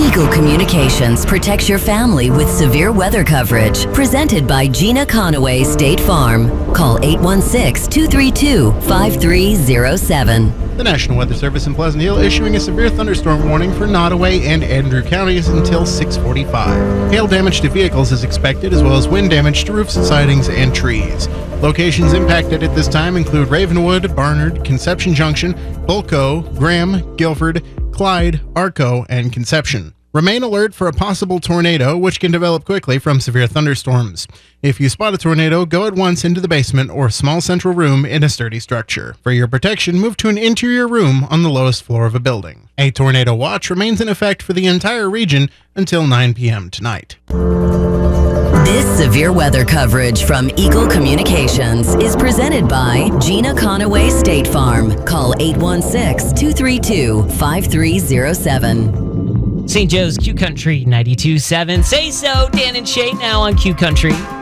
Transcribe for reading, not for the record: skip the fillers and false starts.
Eagle Communications protects your family with severe weather coverage. Presented by Gina Conaway State Farm. Call 816-232-5307. The National Weather Service in Pleasant Hill issuing a severe thunderstorm warning for Nottoway and Andrew counties until 6:45. Hail damage to vehicles is expected, as well as wind damage to roofs, sidings, and trees. Locations impacted at this time include Ravenwood, Barnard, Conception Junction, Bulco, Graham, Guilford, Clyde, Arco, and Conception. Remain alert for a possible tornado, which can develop quickly from severe thunderstorms. If you spot a tornado, go at once into the basement or small central room in a sturdy structure. For your protection, move to an interior room on the lowest floor of a building. A tornado watch remains in effect for the entire region until 9 p.m. tonight. This severe weather coverage from Eagle Communications is presented by Gina Conaway State Farm. Call 816-232-5307. St. Joe's Q Country 92.7. Say so, Dan and Shay now on Q Country.